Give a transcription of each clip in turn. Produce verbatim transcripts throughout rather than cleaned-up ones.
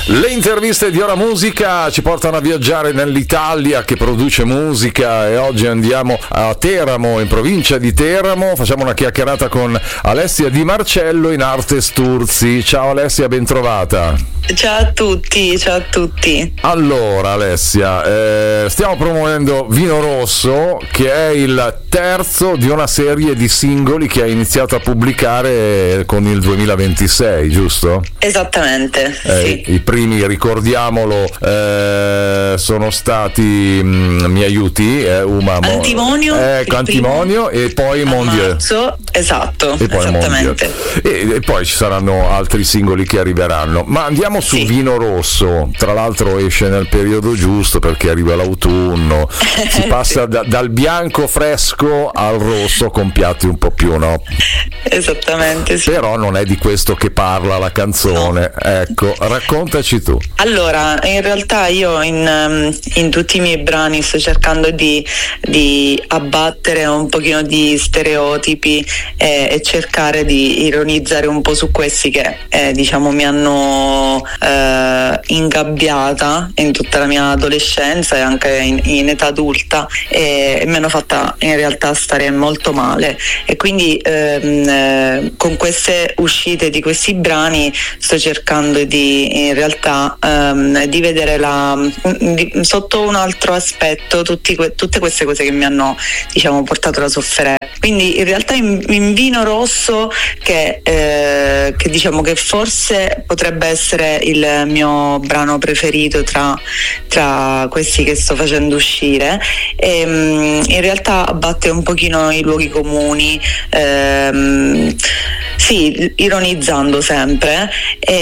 Le interviste di Ora Musica ci portano a viaggiare nell'Italia che produce musica e oggi andiamo a Teramo, in provincia di Teramo. Facciamo una chiacchierata con Alessia Di Marcello, in arte Sturzi. Ciao Alessia, ben trovata. Ciao a tutti, ciao a tutti. Allora Alessia, eh, stiamo promuovendo Vino Rosso, che è il terzo di una serie di singoli che hai iniziato a pubblicare con il duemilaventisei, giusto? Esattamente, eh, sì. I primi, ricordiamolo, eh, sono stati, mh, mi aiuti, eh, Uma, Antimonio, ecco, Antimonio e poi Mon Dieu. Esatto, e poi esattamente. E, e poi ci saranno altri singoli che arriveranno. Ma andiamo su sì. Vino Rosso, tra l'altro esce nel periodo giusto perché arriva l'autunno, si passa da, dal bianco fresco al rosso con piatti un po' più, no? Esattamente, sì. Però non è di questo che parla la canzone, no. Ecco, raccontaci tu. Allora, in realtà io in, in tutti i miei brani sto cercando di, di abbattere un pochino di stereotipi e, e cercare di ironizzare un po' su questi che eh, diciamo mi hanno eh, ingabbiata in tutta la mia adolescenza e anche in, in età adulta e, e mi hanno fatta in realtà stare molto male, e quindi ehm, eh, con queste uscite di questi brani sto cercando di in realtà ehm, di vedere la, di, sotto un altro aspetto tutti que, tutte queste cose che mi hanno diciamo portato alla sofferenza. Quindi in realtà in, in Vino Rosso, che, eh, che diciamo che forse potrebbe essere il mio brano preferito tra, tra questi che sto facendo uscire, e, in realtà abbatte un pochino i luoghi comuni, ehm, sì, ironizzando sempre,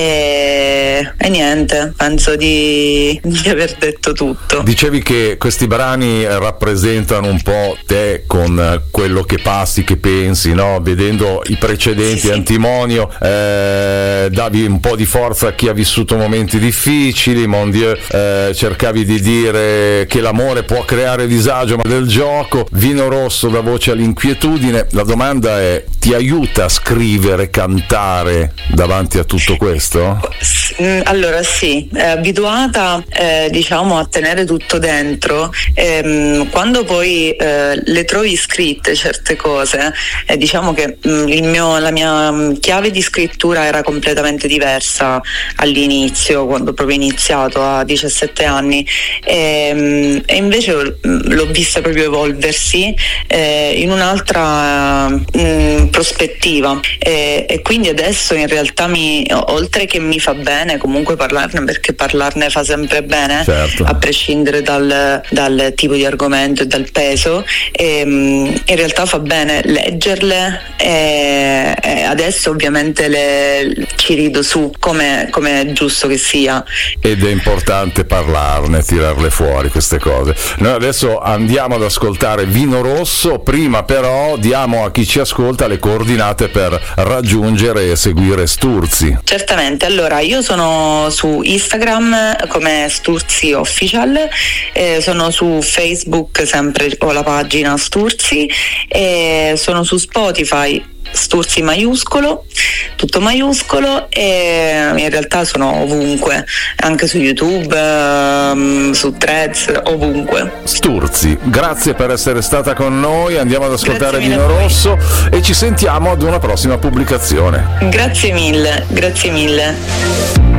e, e niente, penso di, di aver detto tutto. Dicevi che questi brani rappresentano un po' te con quello che passi, che pensi, no? Vedendo i precedenti, sì, sì. Antimonio, eh, davi un po' di forza a chi ha vissuto momenti difficili. Mon Dieu, eh, cercavi di dire che l'amore può creare disagio, ma del gioco. Vino Rosso dà voce all'inquietudine. La domanda è: ti aiuta a scrivere, cantare davanti a tutto questo? Allora sì, è abituata eh, diciamo a tenere tutto dentro, ehm, quando poi eh, le trovi scritte certe cose, eh, diciamo che mh, il mio, la mia mh, chiave di scrittura era completamente diversa all'inizio, quando proprio ho iniziato a diciassette anni, e, mh, e invece mh, l'ho vista proprio evolversi eh, in un'altra mh, prospettiva, e, e quindi adesso in realtà mi, oltre che mi fa bene comunque parlarne, perché parlarne fa sempre bene, certo, a prescindere dal, dal tipo di argomento e dal peso, e, in realtà fa bene leggerle, e, e adesso ovviamente le, ci rido su come, come è giusto che sia, ed è importante parlarne, tirarle fuori queste cose. Noi adesso andiamo ad ascoltare Vino Rosso, prima però diamo a chi ci ascolta le coordinate per raggiungere e seguire Sturzi. Certamente, allora io sono su Instagram come Sturzi Official, eh, sono su Facebook, sempre ho la pagina Sturzi, e sono su Spotify Sturzi maiuscolo, tutto maiuscolo, e in realtà sono ovunque, anche su YouTube, ehm, su Threads, ovunque. Sturzi, grazie per essere stata con noi, andiamo ad ascoltare Vino Rosso e ci sentiamo ad una prossima pubblicazione. Grazie mille, grazie mille.